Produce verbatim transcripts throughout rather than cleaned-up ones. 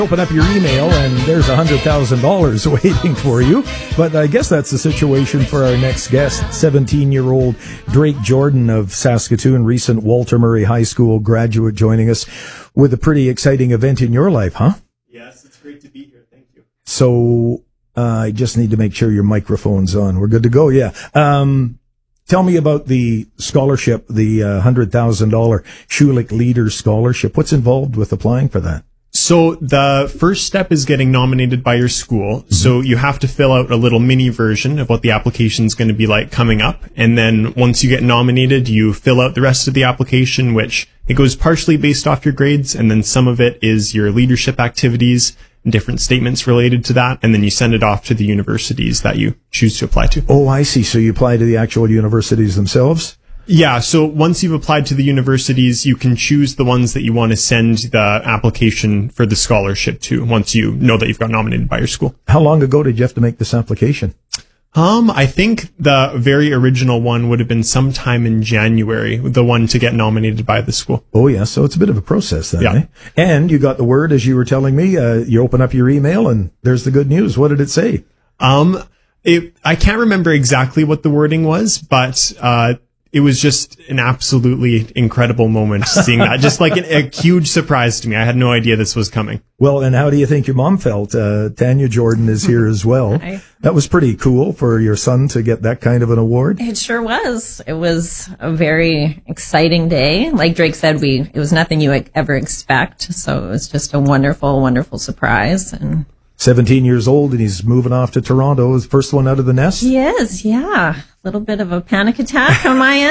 Open up your email and there's one hundred thousand dollars waiting for you. But I guess that's the situation for our next guest, seventeen-year-old Drake Jordan of Saskatoon, recent Walter Murray High School graduate, joining us with a pretty exciting event in your life, huh? Yes, it's great to be here. Thank you. So uh, I just need to make sure your microphone's on. We're good to go, yeah. Um, tell me about the scholarship, the uh, one hundred thousand dollars Schulich Leader Scholarship. What's involved with applying for that? So the first step is getting nominated by your school. Mm-hmm. So you have to fill out a little mini version of what the application is going to be like coming up. And then once you get nominated, you fill out the rest of the application, which it goes partially based off your grades. And then some of it is your leadership activities and different statements related to that. And then you send it off to the universities that you choose to apply to. Oh, I see. So you apply to the actual universities themselves? Yeah, so once you've applied to the universities, you can choose the ones that you want to send the application for the scholarship to once you know that you've got nominated by your school. How long ago did you have to make this application? Um, I think the very original one would have been sometime in January, the one to get nominated by the school. Oh, yeah, so it's a bit of a process then, yeah. eh? And you got the word, as you were telling me, uh, you open up your email and there's the good news. What did it say? Um, it, I can't remember exactly what the wording was, but, uh, it was just an absolutely incredible moment seeing that. Just like an, a huge surprise to me. I had no idea this was coming. Well, and how do you think your mom felt? Uh, Tanya Jordan is here as well. Hi. That was pretty cool for your son to get that kind of an award. It sure was. It was a very exciting day. Like Drake said, we it was nothing you would ever expect. So it was just a wonderful, wonderful surprise. And seventeen years old, and he's moving off to Toronto. His first one out of the nest? He is, yeah. A little bit of a panic attack on my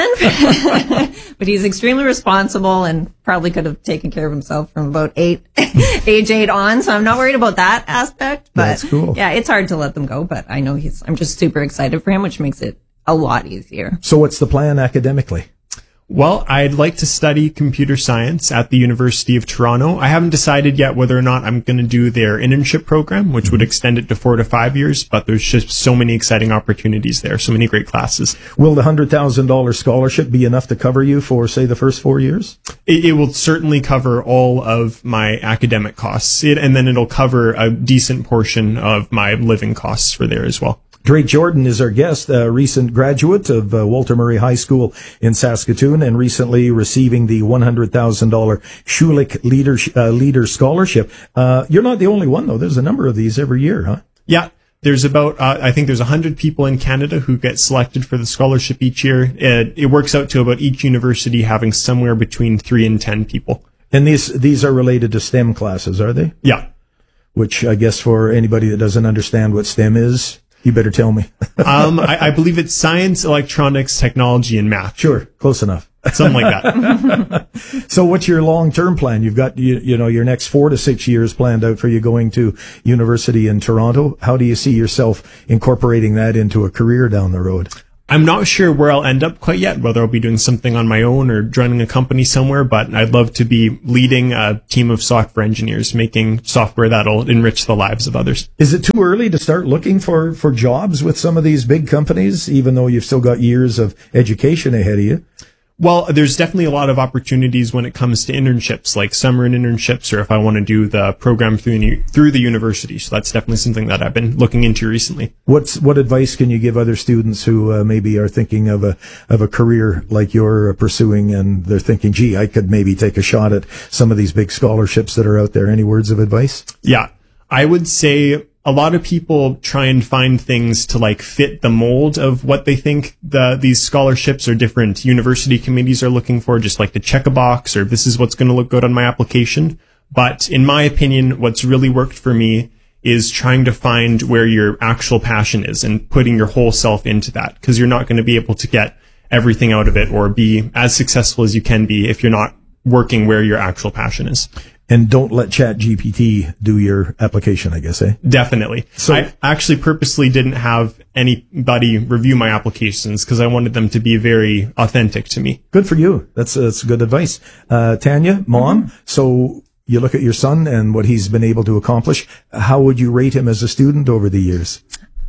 end. But he's extremely responsible and probably could have taken care of himself from about eight, age eight on. So I'm not worried about that aspect. But that's cool. Yeah, it's hard to let them go. But I know he's, I'm just super excited for him, which makes it a lot easier. So what's the plan academically? Well, I'd like to study computer science at the University of Toronto. I haven't decided yet whether or not I'm going to do their internship program, which would extend it to four to five years, but there's just so many exciting opportunities there, so many great classes. Will the one hundred thousand dollars scholarship be enough to cover you for, say, the first four years? It, it will certainly cover all of my academic costs, it, and then it'll cover a decent portion of my living costs for there as well. Drake Jordan is our guest, a recent graduate of uh, Walter Murray High School in Saskatoon and recently receiving the one hundred thousand dollars Schulich Leader, uh, Leader Scholarship. Uh, you're not the only one, though. There's a number of these every year, huh? Yeah. There's about, uh, I think there's one hundred people in Canada who get selected for the scholarship each year. It, it works out to about each university having somewhere between three and ten people. And these these are related to STEM classes, are they? Yeah. Which I guess for anybody that doesn't understand what STEM is, you better tell me. um, I, I believe it's science, electronics, technology, and math. Sure, close enough. Something like that. So what's your long-term plan? You've got, you, you know, your next four to six years planned out for you going to university in Toronto. How do you see yourself incorporating that into a career down the road? I'm not sure where I'll end up quite yet, whether I'll be doing something on my own or joining a company somewhere, but I'd love to be leading a team of software engineers, making software that'll enrich the lives of others. Is it too early to start looking for, for jobs with some of these big companies, even though you've still got years of education ahead of you? Well, there's definitely a lot of opportunities when it comes to internships, like summer internships, or if I want to do the program through the, through the university. So that's definitely something that I've been looking into recently. What's what advice can you give other students who uh, maybe are thinking of a of a career like you're pursuing, and they're thinking, "Gee, I could maybe take a shot at some of these big scholarships that are out there." Any words of advice? Yeah, I would say a lot of people try and find things to like fit the mold of what they think the these scholarships or different university committees are looking for, just like to check a box or this is what's going to look good on my application. But in my opinion, what's really worked for me is trying to find where your actual passion is and putting your whole self into that, because you're not going to be able to get everything out of it or be as successful as you can be if you're not working where your actual passion is. And don't let Chat G P T do your application, I guess, eh? Definitely. So I actually purposely didn't have anybody review my applications because I wanted them to be very authentic to me. Good for you. That's, that's good advice. Uh, Tanya, Mom, mm-hmm. So you look at your son and what he's been able to accomplish. How would you rate him as a student over the years?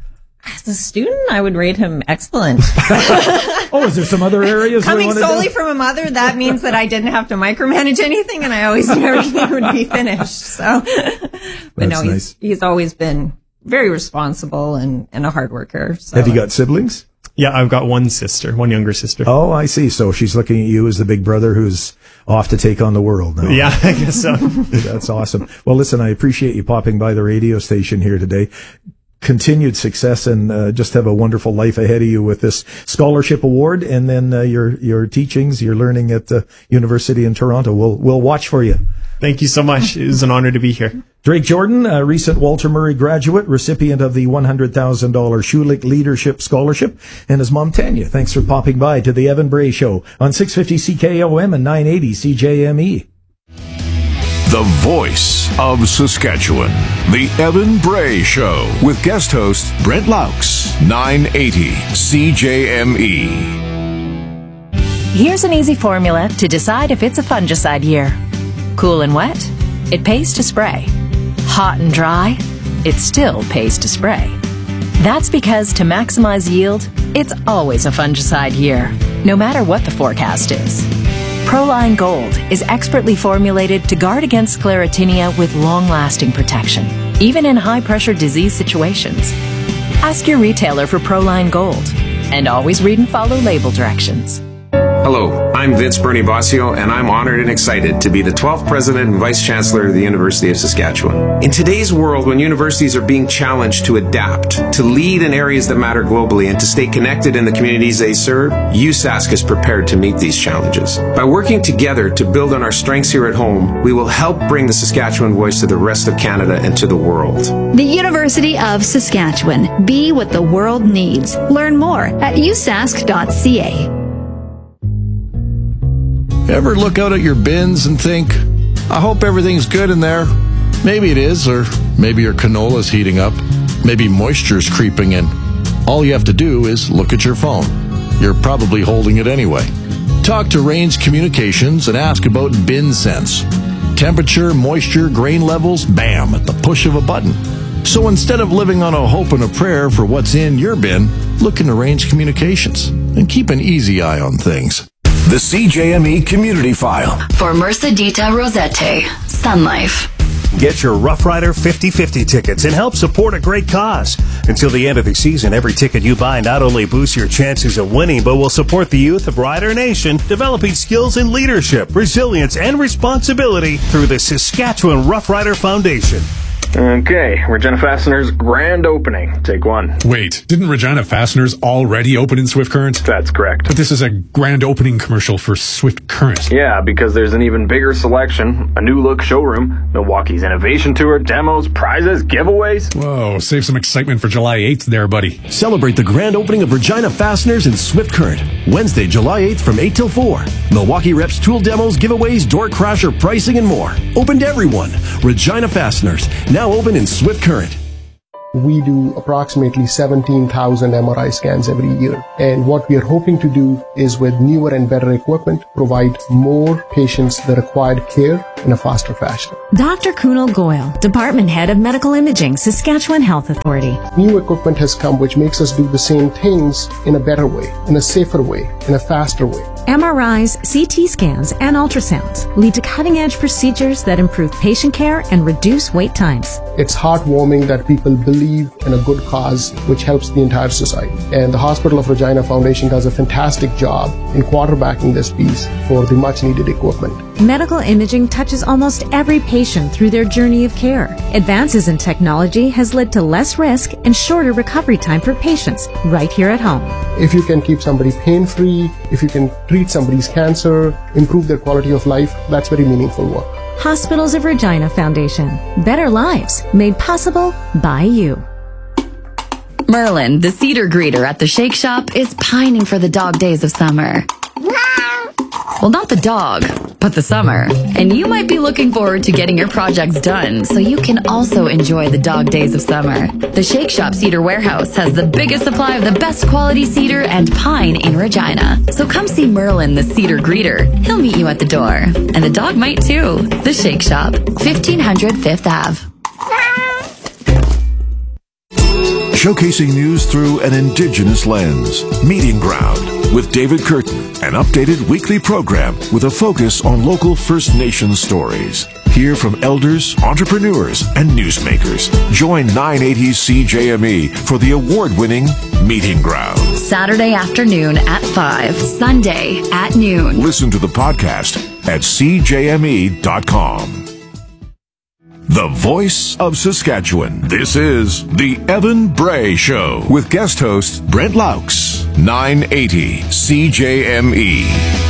As a student, I would rate him excellent. Oh, is there some other areas? Coming solely from a mother, that means that I didn't have to micromanage anything, and I always knew everything would be finished. So, but That's no, nice. he's, he's always been very responsible and, and a hard worker. So. Have you got siblings? Yeah, I've got one sister, one younger sister. Oh, I see. So she's looking at you as the big brother who's off to take on the world now. Yeah, I guess so. That's awesome. Well, listen, I appreciate you popping by the radio station here today. Continued success, and uh, just have a wonderful life ahead of you with this scholarship award, and then uh, your your teachings, your learning at the University in Toronto. We'll we'll watch for you. Thank you so much. It was an honor to be here. Drake Jordan, a recent Walter Murray graduate, recipient of the one hundred thousand dollars Schulich Leadership Scholarship, and his mom, Tanya. Thanks for popping by to the Evan Bray Show on six fifty C K O M and nine eighty C J M E. The voice of Saskatchewan. The Evan Bray Show with guest host Brent Laux. nine eighty C J M E. Here's an easy formula to decide if it's a fungicide year. Cool and wet, it pays to spray. Hot and dry, it still pays to spray. That's because to maximize yield, it's always a fungicide year, no matter what the forecast is. Proline Gold is expertly formulated to guard against sclerotinia with long-lasting protection, even in high-pressure disease situations. Ask your retailer for Proline Gold, and always read and follow label directions. Hello, I'm Vince Bernie Bossio, and I'm honored and excited to be the twelfth President and Vice Chancellor of the University of Saskatchewan. In today's world, when universities are being challenged to adapt, to lead in areas that matter globally, and to stay connected in the communities they serve, U S A S C is prepared to meet these challenges. By working together to build on our strengths here at home, we will help bring the Saskatchewan voice to the rest of Canada and to the world. The University of Saskatchewan. Be what the world needs. Learn more at u sask dot c a. Ever look out at your bins and think, I hope everything's good in there? Maybe it is, or maybe your canola's heating up. Maybe moisture's creeping in. All you have to do is look at your phone. You're probably holding it anyway. Talk to Range Communications and ask about Bin Sense. Temperature, moisture, grain levels, bam, at the push of a button. So instead of living on a hope and a prayer for what's in your bin, look into Range Communications and keep an easy eye on things. The C J M E Community File. For Mercedita Rosette, Sun Life. Get your Rough Rider fifty fifty tickets and help support a great cause. Until the end of the season, every ticket you buy not only boosts your chances of winning, but will support the youth of Rider Nation developing skills in leadership, resilience, and responsibility through the Saskatchewan Rough Rider Foundation. Okay, Regina Fasteners grand opening. Take one. Wait, didn't Regina Fasteners already open in Swift Current? That's correct. But this is a grand opening commercial for Swift Current. Yeah, because there's an even bigger selection, a new look showroom, Milwaukee's Innovation Tour, demos, prizes, giveaways. Whoa, save some excitement for July eighth there, buddy. Celebrate the grand opening of Regina Fasteners in Swift Current. Wednesday, July eighth from eight till four. Milwaukee Reps tool demos, giveaways, door crasher pricing, and more. Open to everyone. Regina Fasteners. Now open in Swift Current. We do approximately seventeen thousand M R I scans every year. And what we are hoping to do is with newer and better equipment, provide more patients the required care in a faster fashion. Doctor Kunal Goyal, Department Head of Medical Imaging, Saskatchewan Health Authority. New equipment has come which makes us do the same things in a better way, in a safer way, in a faster way. M R Is, C T scans, and ultrasounds lead to cutting-edge procedures that improve patient care and reduce wait times. It's heartwarming that people believe in a good cause which helps the entire society. And the Hospital of Regina Foundation does a fantastic job in quarterbacking this piece for the much-needed equipment. Medical imaging touches almost every patient through their journey of care. Advances in technology has led to less risk and shorter recovery time for patients right here at home. If you can keep somebody pain-free, if you can treat somebody's cancer, improve their quality of life, that's very meaningful work. Hospitals of Regina Foundation. Better lives made possible by you. Merlin, the cedar greeter at the Shake Shop, is pining for the dog days of summer. Well, not the dog, but the summer. And you might be looking forward to getting your projects done so you can also enjoy the dog days of summer. The Shake Shop Cedar Warehouse has the biggest supply of the best quality cedar and pine in Regina. So come see Merlin, the cedar greeter. He'll meet you at the door. And the dog might too. The Shake Shop, fifteen hundred Fifth Avenue. showcasing news through an Indigenous lens. Meeting Ground with David Curtin, an updated weekly program with a focus on local First Nations stories. Hear from elders, entrepreneurs, and newsmakers. Join nine eighty C J M E for the award-winning Meeting Ground. Saturday afternoon at five, Sunday at noon. Listen to the podcast at c j m e dot com. The voice of Saskatchewan. This is The Evan Bray Show with guest host Brent Laux. nine eighty C J M E.